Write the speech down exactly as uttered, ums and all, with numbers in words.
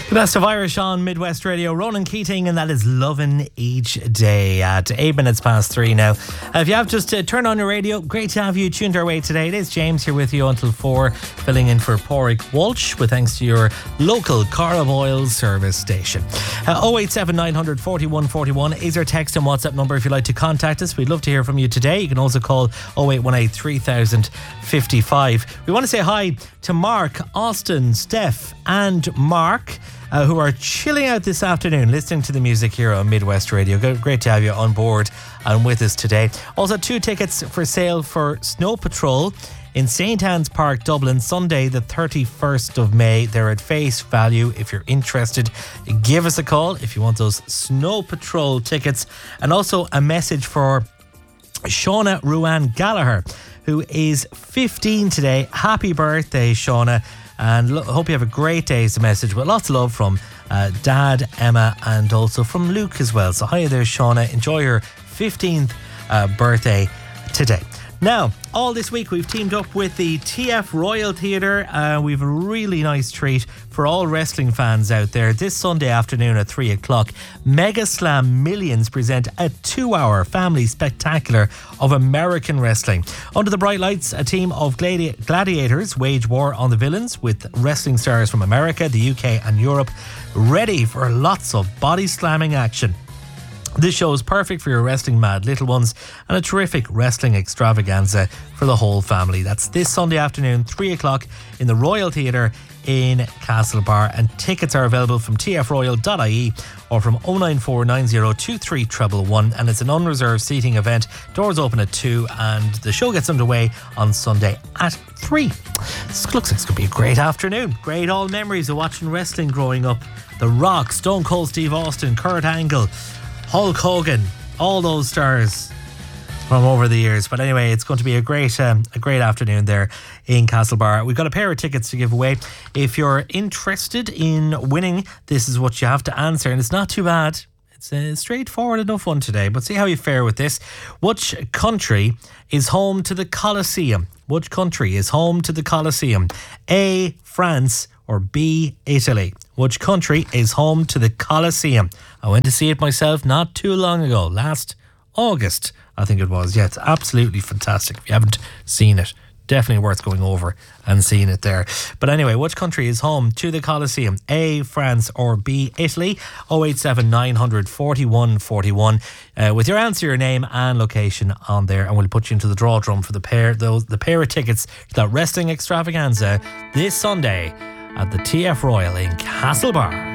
The best of Irish on Midwest Radio. Ronan Keating, and that is Lovin' Each Day at eight minutes past three now. Uh, if you have just uh, turned on your radio, great to have you tuned our way today. It is James here with you until four, filling in for Pádraig Walsh with thanks to your local Carl Oil service station. Uh, oh eight seven nine hundred forty-one forty-one is our text and WhatsApp number if you'd like to contact us. We'd love to hear from you today. You can also call oh eight one eight three thousand fifty-five. We want to say hi to Mark, Austin, Steph and Mark, Uh, who are chilling out this afternoon listening to the music here on Midwest Radio. Great to have you on board and with us today. Also, two tickets for sale for Snow Patrol in Saint Anne's Park, Dublin, Sunday the thirty-first of May. They're at face value. If you're interested, give us a call if you want those Snow Patrol tickets. And also a message for Shauna Ruan Gallagher, who is fifteen today. Happy birthday, Shauna. And lo- hope you have a great day is the message, with lots of love from uh, Dad, Emma, and also from Luke as well. So hi there, Shauna. Enjoy your fifteenth uh, birthday today. Now, all this week we've teamed up with the T F Royal Theatre. Uh, we've a really nice treat for all wrestling fans out there. This Sunday afternoon at three o'clock, Mega Slam Millions present a two-hour family spectacular of American wrestling. Under the bright lights, a team of gladi- gladiators wage war on the villains, with wrestling stars from America, the U K and Europe ready for lots of body-slamming action. This show is perfect for your wrestling mad little ones and a terrific wrestling extravaganza for the whole family. That's this Sunday afternoon, three o'clock in the Royal Theatre in Castlebar, and tickets are available from t f royal dot i e or from oh nine four nine oh two three one one one, and it's an unreserved seating event. Doors open at two and the show gets underway on Sunday at three. This looks like it's going to be a great afternoon. Great all memories of watching wrestling growing up. The Rock, Stone Cold Steve Austin, Kurt Angle, Hulk Hogan, all those stars from over the years. But anyway, it's going to be a great um, a great afternoon there in Castlebar. We've got a pair of tickets to give away. If you're interested in winning, this is what you have to answer, and it's not too bad. It's a straightforward enough one today, but see how you fare with this. Which country is home to the Colosseum? Which country is home to the Colosseum? A, France, or B, Italy? Which country is home to the Colosseum? I went to see it myself not too long ago, last August, I think it was. Yeah, it's absolutely fantastic. If you haven't seen it, definitely worth going over and seeing it there. But anyway, which country is home to the Colosseum? A, France, or B, Italy? oh eight seven nine hundred forty-one forty-one uh, with your answer, your name and location on there, and we'll put you into the draw drum for the pair those the pair of tickets to that wrestling extravaganza this Sunday at the T F Royal in Castlebar.